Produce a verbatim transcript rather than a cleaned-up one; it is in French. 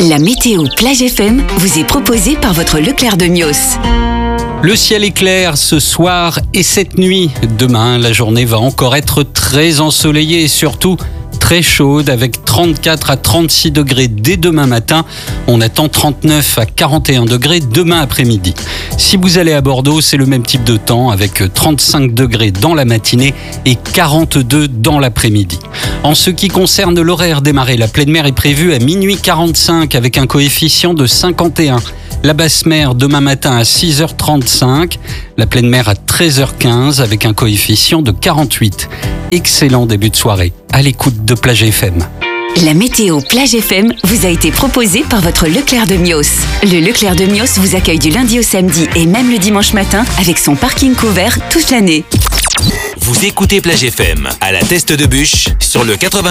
La météo Plage F M vous est proposée par votre Leclerc de Mios. Le ciel est clair ce soir et cette nuit. Demain, la journée va encore être très ensoleillée et surtout très chaude avec trente-quatre à trente-six degrés dès demain matin. On attend trente-neuf à quarante et un degrés demain après-midi. Si vous allez à Bordeaux, c'est le même type de temps avec trente-cinq degrés dans la matinée et quarante-deux dans l'après-midi. En ce qui concerne l'horaire des marées, la pleine mer est prévue à minuit quarante-cinq avec un coefficient de cinquante et un. La basse mer demain matin à six heures trente-cinq, la pleine mer à treize heures quinze avec un coefficient de quarante-huit. Excellent début de soirée à l'écoute de Plage F M. La météo Plage F M vous a été proposée par votre Leclerc de Mios. Le Leclerc de Mios vous accueille du lundi au samedi et même le dimanche matin avec son parking couvert toute l'année. Vous écoutez Plage F M à la Teste de Bûche sur le quatre-vingt.